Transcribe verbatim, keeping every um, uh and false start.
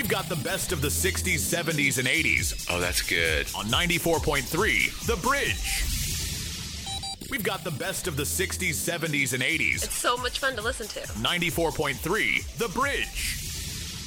got the best of the sixties, seventies, and eighties Oh, that's good. on ninety-four point three The Bridge. We've got the best of the sixties, seventies, and eighties It's so much fun to listen to. ninety-four point three The Bridge.